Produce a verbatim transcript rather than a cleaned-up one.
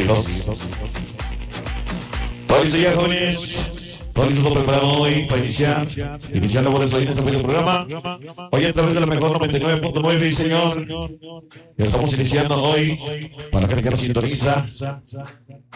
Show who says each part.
Speaker 1: amigos. Todo listo ya, jóvenes. Todo listo preparado hoy para iniciar. Iniciando por eso en este medio programa. Hoy a través de la mejor noventa y nueve punto nueve, señor. Ya estamos iniciando hoy. Para la gente que nos sintoniza.